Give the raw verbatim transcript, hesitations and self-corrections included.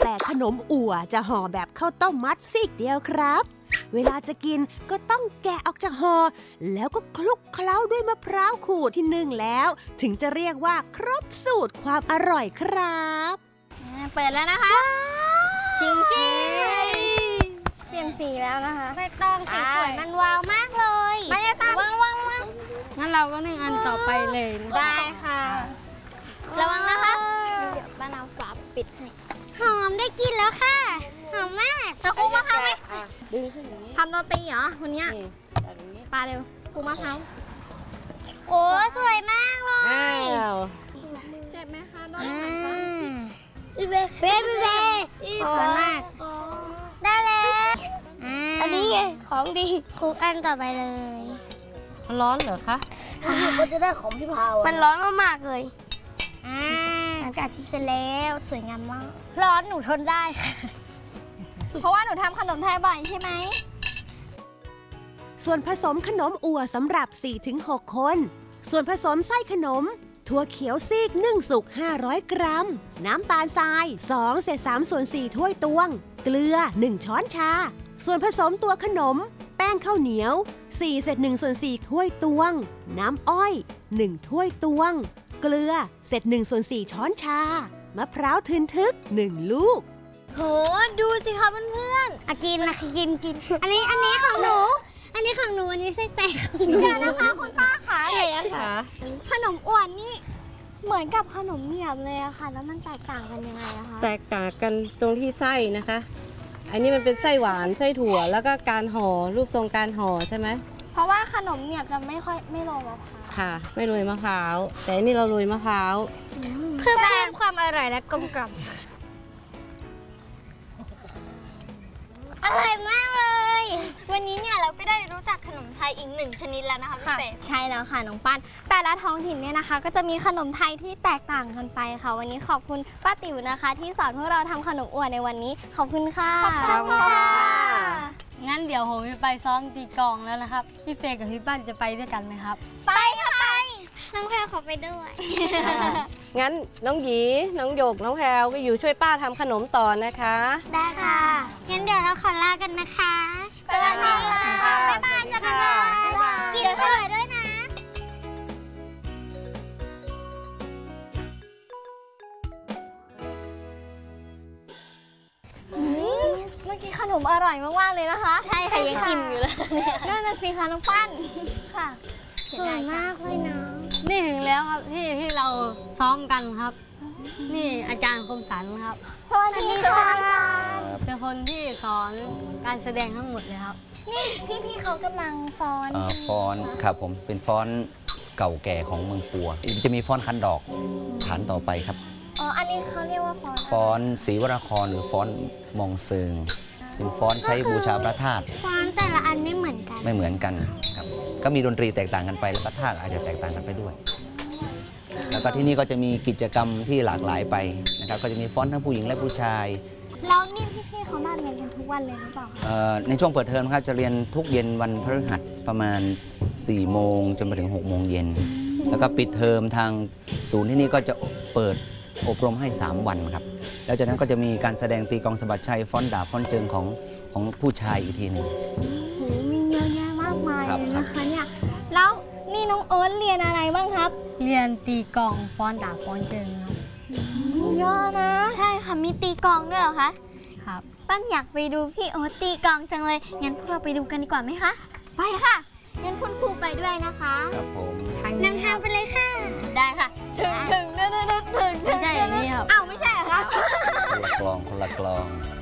แต่ขนมอั่วจะห่อแบบข้าวต้มมัดซีกเดียวครับเวลาจะกินก็ต้องแกะออกจากห่อแล้วก็คลุกเคล้าด้วยมะพร้าวขูดที่นึ่งแล้วถึงจะเรียกว่าครบสูตรความอร่อยครับเปิดแล้วนะคะชิงชิงเปลี่ยนสีแล้วนะคะไม่ต้องสีสวยมันวาวมากเลยไม่ได้ตั้งวางวางวางงั้นเราก็นึ่งอันต่อไปเลยได้ค่ะระวังนะคะเดี๋ยวป้าน้ำฝาปิดให้หอมได้กินแล้วค่ะหอมมากจะคลุกมะพร้าวไหมดึงขึ้นอย่างนี้ทำโรตีเหรอคนนี้ปลาเร็วคลุกมะพร้าวโอ้สวยมากเลยเจ็บไหมคะโดนไหมคะเบ๊เบ๊เบ๊เบ๊สวยมากได้แล้วอันนี้ไงของดีคลุกอันต่อไปเลยมันร้อนเหรอคะมันจะได้ของพี่พาวมันร้อนมากๆเลยหลังจากที่เสร็จแล้วสวยงามมากร้อนหนูทนได้ค่ะเพราะว่าหนูทำขนมไทยบ่อยใช่ไหมส่วนผสมขนมอั่วสำหรับ สี่ถึงหก คนส่วนผสมไส้ขนมถั่วเขียวซีกนึ่งสุกห้าร้อยกรัมน้ำตาลทรายสองเศษสามส่วนสี่ถ้วยตวงเกลือหนึ่งช้อนชาส่วนผสมตัวขนมแป้งข้าวเหนียวสี่เศษหนึ่งส่วนสี่ถ้วยตวงน้ำอ้อยหนึ่งถ้วยตวงเกลือเศษหนึ่งส่วนสี่ช้อนชามะพร้าวทึนทึกหนึ่งลูกโหดูสิคะเพื่อนๆอ่ะกินนะกินกินอันนี้อันนี้ของหนูอันนี้ของหนูอันนี้ไส้แตกของหนูนะคะคุณป้าค่ะใช่ค่ะขนมอ้วนนี่เหมือนกับขนมเหนียบเลยอะค่ะแล้วมันแตกต่างกันยังไงอะคะแตกต่างกันตรงที่ไส้นะคะอันนี้มันเป็นไส้หวานไส้ถั่วแล้วก็การห่อรูปทรงการห่อใช่ไหมเพราะว่าขนมเหนียบจะไม่ค่อยไม่โรยมะพร้าวค่ะไม่โรยมะพร้าวแต่อันนี้เราโรยมะพร้าวเพื่อเพิ่มความอร่อยและกลมกล่อมอร่อยมากเลยวันนี้เนี่ยเราก็ได้รู้จักขนมไทยอีกหนึ่งชนิดแล้วนะคะพี่เป๊ใช่แล้วค่ะน้องปั้นแต่ละท้องถิ่นเนี่ยนะคะก็จะมีขนมไทยที่แตกต่างกันไปค่ะวันนี้ขอบคุณป้าติ๋วนะคะที่สอนพวกเราทำขนมอั่วในวันนี้ขอบคุณค่ะขอบคุณค่ะงั้นเดี๋ยวผมจะไปซ้อมตีกลองแล้วนะครับพี่เฟย์กับพี่ปั้นจะไปด้วยกันไหมครับไปค่ะไปน้องแพรขอไปด้วยงั้นน้องหยีน้องหยกน้องแพรก็อยู่ช่วยป้าทำขนมต่อนะคะได้ค่ะงั้นเดี๋ยวเราขอลากันนะคะสวัสดีค่ะบ๊ายบายจ้ะบ๊ายบายกินเผื่อด้วยนะเมื่อกี้ขนมอร่อยมากๆเลยนะคะใช่ค่ะยังอิ่มอยู่เลยนั่นน่ะสิคะน้องปั้นค่ะสวยมากเลยนะนี่ถึงแล้วครับที่ที่เราซ้อมกันครับนี่อาจารย์คมสันครับสวัสดีค่ะอาจารย์เป็นคนที่สอนการแสดงทั้งหมดเลยครับนี่พี่ๆเขากำลังฟ้อนฟ้อนครับผมเป็นฟ้อนเก่าแก่ของเมืองปัวจะมีฟ้อนคันดอกฐานต่อไปครับอ๋ออันนี้เขาเรียกว่าฟ้อนฟ้อนศรีวรครหรือฟ้อนมองเซิงเป็นฟ้อนใช้บูชาพระธาตุฟ้อนแต่ละอันไม่เหมือนกันไม่เหมือนกันครับก็มีดนตรีแตกต่างกันไปแล้วก็ท่าอาจจะแตกต่างกันไปด้วยแล้วก็ที่นี่ก็จะมีกิจกรรมที่หลากหลายไปนะครับก็จะมีฟ้อนทั้งผู้หญิงและผู้ชายแล้วนี่พี่ๆเขามาเรียนกันทุกวันเลยหรือเปล่าในช่วงเปิดเทอมครับจะเรียนทุกเย็นวันพฤหัสประมาณสี่โมงจนไปถึงหกโมงเย็นแล้วก็ปิดเทอมทางศูนย์ที่นี่ก็จะเปิดอบรมให้สามวันครับแล้วจากนั้นก็จะมีการแสดงตีกลองสะบัดชัยฟ้อนดาบฟ้อนเจิงของของผู้ชายอีกทีหนึ่งโหมีเยอะแยะมากมายเลยนะคะเนี่ยแล้วนี่น้องโอ๊ตเรียนอะไรบ้างครับเรียนตีกลองฟ้อนดาบฟ้อนเจิงครับเยอะนะใช่ค่ะมีตีกลองด้วยเหรอคะครับปั้นอยากไปดูพี่โอ๊ตตีกลองจังเลยงั้นพวกเราไปดูกันดีกว่าไหมคะไปค่ะงั้นคุณครูไปด้วยนะคะครับผมนำทางไปเลยค่ะได้ค่ะถึงถึงถึงถึงถึงไม่ใช่อย่างนี้ครับอ้าวไม่ใช่เหรอครับคนละกลองคนละกลอง